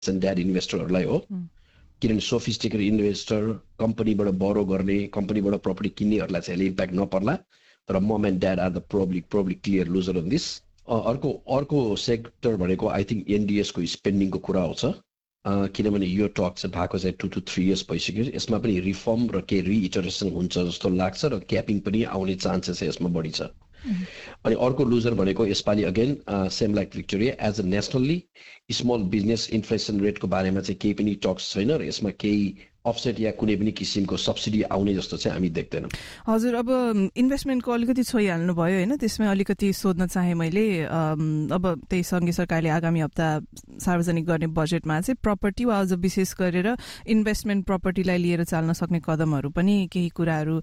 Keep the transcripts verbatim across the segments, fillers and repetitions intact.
And dad इन्भेस्टरहरूलाई हो, किनभने sophisticated investor कम्पनीबाट बरो गर्ने कम्पनीबाट प्रपर्टी किन्नेहरूलाई चाहिँ यसले इम्प्याक्ट नपर्ला, तर मम and dad are the probably probably clear loser on this. अर्को अर्को सेक्टर भनेको आई थिङ्क एनडिएसको स्पेन्डिङको कुरा आउँछ, किनभने यो टक चाहिँ भएको चाहिँ टु टु थ्री इयर्स भइसक्यो, यसमा पनि रिफर्म र के रिइटरेसन हुन्छ जस्तो लाग्छ र क्यापिङ पनि आउने चान्सेस यसमा बढी छ। अनि अर्को लुजर भनेको यसपालि again same like Victoria as a nationally small business inflation रेटको बारेमा चाहिँ केही पनि टक्स छैन र यसमा केही अफसेट या कुनै पनि किसिमको सब्सिडी आउने जस्तो चाहिँ हामी देख्दैनौँ। हजुर, अब इन्भेस्टमेन्टको अलिकति छोइहाल्नु भयो होइन, त्यसमै अलिकति सोध्न चाहे मैले। अब त्यही सङ्घीय सरकारले आगामी हप्ता सार्वजनिक गर्ने बजेटमा चाहिँ प्रपर्टी वा अझ विशेष गरेर इन्भेस्टमेन्ट प्रपर्टीलाई लिएर चाल्न सक्ने कदमहरू पनि केही कुराहरू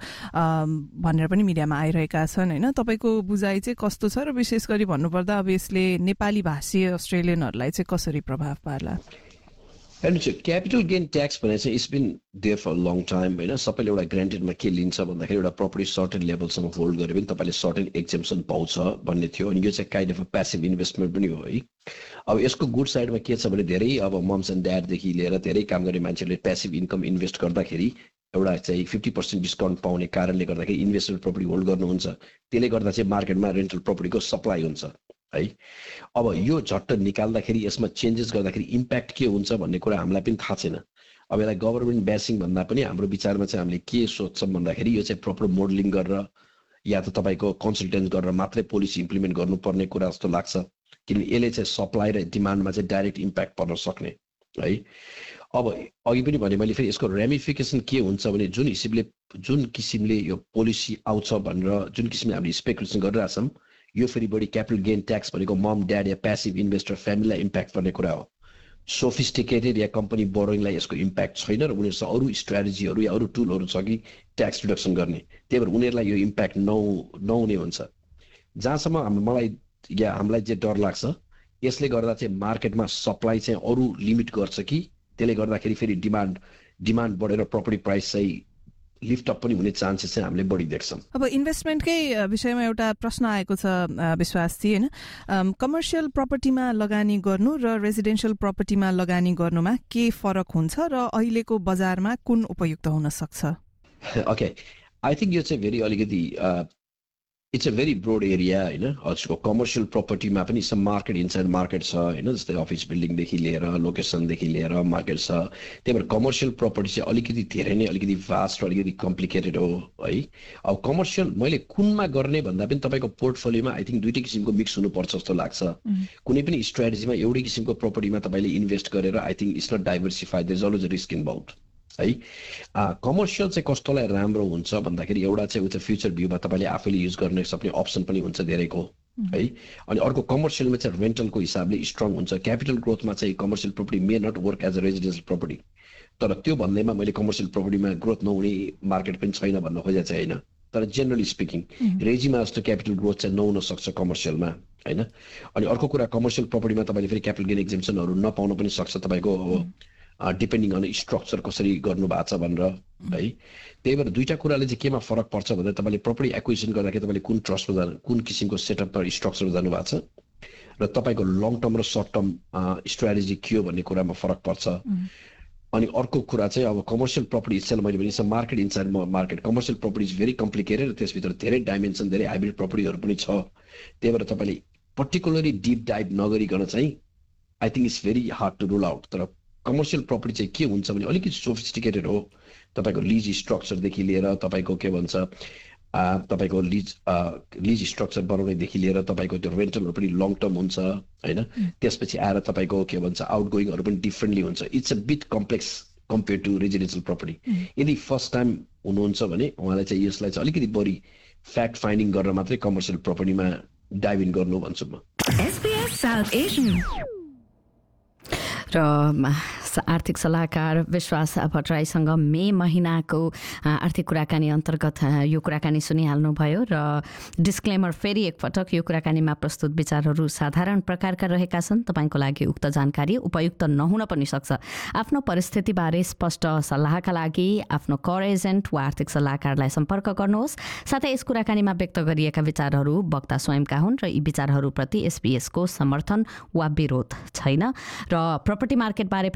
भनेर पनि मिडियामा आइरहेका छन् होइन। तपाईँको बुझाइ चाहिँ कस्तो छ र विशेष गरी भन्नुपर्दा अब यसले नेपाली भाषी अस्ट्रेलियनहरूलाई चाहिँ कसरी प्रभाव पार्ला? हेर्नुहोस्, क्यापिटल गेन ट्याक्स भने चाहिँ it's been there for long time होइन। सबैले एउटा ग्रान्टेडमा के लिन्छ भन्दाखेरि एउटा प्रपर्टी सर्टेन लेभलसम्म होल्ड गरे पनि तपाईँले सर्टेन एक्जेम्सन पाउँछ भन्ने थियो, अनि यो चाहिँ kind of a passive investment पनि हो है। अब यसको गुड साइडमा के छ भने धेरै अब मम्स एन्ड ड्याडदेखि लिएर धेरै काम गर्ने मान्छेहरूले प्यासिभ इन्कम इन्भेस्ट गर्दाखेरि एउटा चाहिँ फिफ्टी पर्सेन्ट डिस्काउन्ट पाउने कारणले गर्दाखेरि इन्भेस्टमेन्ट प्रपर्टी होल्ड गर्नुहुन्छ, त्यसले गर्दा चाहिँ मार्केटमा रेन्टल प्रपर्टीको सप्लाई हुन्छ है। अब यो झट्ट निकाल्दाखेरि यसमा चेन्जेस गर्दाखेरि इम्प्याक्ट के हुन्छ भन्ने कुरा हामीलाई पनि थाहा छैन। अब यसलाई गभर्मेन्ट ब्यासिङ भन्दा पनि हाम्रो विचारमा चाहिँ हामीले के सोच्छौँ भन्दाखेरि यो चाहिँ प्रपर मोडलिङ गरेर या त तपाईँको कन्सल्टेन्स गरेर मात्रै पोलिसी इम्प्लिमेन्ट गर्नुपर्ने कुरा जस्तो लाग्छ, किनभने यसले चाहिँ सप्लाई र डिमान्डमा चाहिँ डाइरेक्ट इम्प्याक्ट पर्न सक्ने है। अब अघि पनि भने मैले फेरि यसको रेमिफिकेसन के हुन्छ भने जुन हिसाबले जुन किसिमले यो पोलिसी आउँछ भनेर जुन किसिमले हामीले स्पेकुलेसन गरिरहेछौँ, यो फेरि बढी क्यापिटल गेन ट्याक्स भनेको मम ड्याड या प्यासिभ इन्भेस्टर फ्यामिलीलाई इम्प्याक्ट पर्ने कुरा हो। सोफिस्टिकेटेड या कम्पनी बोरोइङलाई यसको इम्प्याक्ट छैन र उनीहरूसँग अरू स्ट्राटेजीहरू या अरू टुलहरू छ कि ट्याक्स रिडक्सन गर्ने, त्यही भएर उनीहरूलाई यो इम्प्याक्ट नहु नहुने हुन्छ। जहाँसम्म मलाई या हामीलाई चाहिँ डर लाग्छ यसले गर्दा चाहिँ मार्केटमा सप्लाई चाहिँ अरू लिमिट गर्छ कि त्यसले गर्दाखेरि फेरि डिमान्ड डिमान्ड बढेर प्रपर्टी प्राइस चाहिँ लिफ्ट अप पनि हुने चान्सेस चाहिँ हामीले बढी देख्छौँ। अब इन्भेस्टमेन्टकै विषयमा एउटा प्रश्न आएको छ विश्वासजी होइन, कमर्सियल प्रपर्टीमा लगानी गर्नु र रेजिडेन्सियल प्रपर्टीमा लगानी गर्नुमा के फरक हुन्छ र अहिलेको बजारमा कुन उपयुक्त हुन सक्छ? ओके, आई थिङ्क यो चाहिँ भेरी अलिकति it's a very broad area होइन। हजुरको कमर्सियल प्रपर्टीमा पनि सम मार्केट इनसाइड मार्केट छ होइन, जस्तै अफिस बिल्डिङदेखि लिएर लोकेसनदेखि लिएर मार्केट छ। त्यही भएर कमर्सियल प्रपर्टी चाहिँ अलिकति धेरै नै अलिकति भास्ट र अलिकति कम्प्लिकेटेड हो है। अब कमर्सियल मैले कुनमा गर्ने भन्दा पनि तपाईँको पोर्टफोलियोमा आई थिङ्क दुइटै किसिमको मिक्स हुनुपर्छ जस्तो लाग्छ। कुनै पनि स्ट्राटेजीमा एउटै किसिमको प्रपर्टीमा तपाईँले इन्भेस्ट गरेर I think it's not diversified, there is always a risk इन्भल्भड है। कमर्सियल चाहिँ कस्तोलाई राम्रो हुन्छ भन्दाखेरि एउटा चाहिँ उता फ्युचर भ्यूमा तपाईँले आफैले युज गर्ने सक्ने अप्सन पनि हुन्छ धेरैको है। अनि अर्को कमर्सियलमा चाहिँ रेन्टलको हिसाबले स्ट्रङ हुन्छ। क्यापिटल ग्रोथमा चाहिँ commercial property may not work as a residential property, तर त्यो भन्दैमा मैले कमर्सियल प्रपर्टीमा ग्रोथ नहुने मार्केट पनि छैन भन्न खोजेको चाहिँ होइन, तर जेनरली स्पिकिङ रेजीमा जस्तो क्यापिटल ग्रोथ चाहिँ नहुन सक्छ कमर्सियलमा होइन। अनि अर्को कुरा कमर्सियल प्रपर्टीमा तपाईँले फेरि क्यापिटल गेन एक्जेम्सनहरू नपाउन पनि सक्छ तपाईँको डिपेन्डिङ अन स्ट्रक्चर कसरी गर्नु भएको छ भनेर है। त्यही भएर दुईवटा कुराले चाहिँ केमा फरक पर्छ भन्दा तपाईँले प्रपर्टी एक्विजिसन गर्दाखेरि तपाईँले कुन ट्रस्टमा जानु कुन किसिमको सेटअप र स्ट्रक्चरमा जानु भएको छ र तपाईँको लङ टर्म र सर्ट टर्म स्ट्राटेजी के हो भन्ने कुरामा फरक पर्छ। अनि अर्को कुरा चाहिँ अब कमर्सियल प्रपर्टी इट्सेल्फ मैले भने market inside market commercial property is very complicated, त्यसभित्र धेरै डाइमेन्सन धेरै हाइब्रिड प्रपर्टीहरू पनि छ। त्यही भएर तपाईँले पर्टिकुलरली डिप डाइभ नगरिकन चाहिँ I think it's very hard to rule out. तर कमर्सियल प्रपर्टी चाहिँ के हुन्छ भने अलिकति सोफिस्टिकेटेड हो, तपाईँको लिज स्ट्रक्चरदेखि लिएर तपाईँको के भन्छ तपाईँको लिज लिज स्ट्रक्चर बनाउनेदेखि लिएर तपाईँको त्यो रेन्टलहरू पनि लङ टर्म हुन्छ होइन। त्यसपछि आएर तपाईँको के भन्छ आउट गोइङहरू पनि डिफ्रेन्टली हुन्छ। It's a bit complex compare to residential property. यदि फर्स्ट टाइम हुनुहुन्छ भने उहाँलाई चाहिँ यसलाई चाहिँ अलिकति बढी फ्याक्ट फाइन्डिङ गरेर मात्रै कमर्सियल प्रपर्टीमा डाइभ इन गर्नु भन्छु म। र आर्थिक सल्लाहकार विश्वास भट्टराईसँग मे महिनाको आर्थिक कुराकानी अन्तर्गत यो कुराकानी सुनिहाल्नुभयो र डिस्क्लेमर फेरि एकपटक यो कुराकानीमा प्रस्तुत विचारहरू साधारण प्रकारका रहेका छन्। तपाईँको लागि उक्त जानकारी उपयुक्त नहुन पनि सक्छ। आफ्नो परिस्थितिबारे स्पष्ट सल्लाहका लागि आफ्नो कर एजेन्ट वा आर्थिक सल्लाहकारलाई सम्पर्क गर्नुहोस्। साथै यस कुराकानीमा व्यक्त गरिएका विचारहरू वक्ता स्वयंका हुन् र यी विचारहरूप्रति एसबीएसको समर्थन वा विरोध छैन। र प्रपर्टी मार्केटबारे